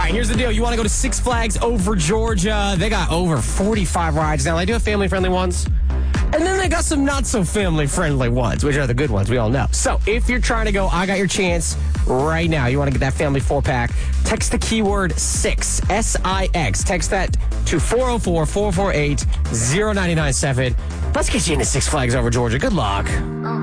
right, here's the deal. You want to go to Six Flags Over Georgia. They got over 45 rides now. They do have family-friendly ones. And then they got some not-so-family-friendly ones, which are the good ones, we all know. So if you're trying to go, I got your chance right now. You want to get that family 4-pack, text the keyword 6, S-I-X. Text that to 404-448-0997. Let's get you into Six Flags Over Georgia. Good luck.